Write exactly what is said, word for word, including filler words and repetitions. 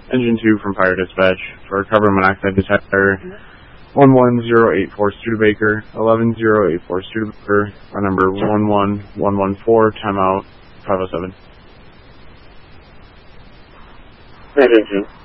Engine two from Fire Dispatch for carbon monoxide detector one one zero eight four Studebaker, eleven zero eight four Studebaker, our number one one one one four, timeout five oh seven. Engine two.